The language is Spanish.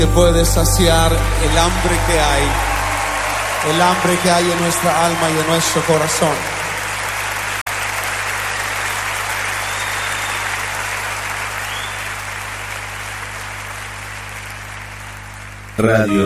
que puede saciar el hambre que hay en nuestra alma y en nuestro corazón. Radio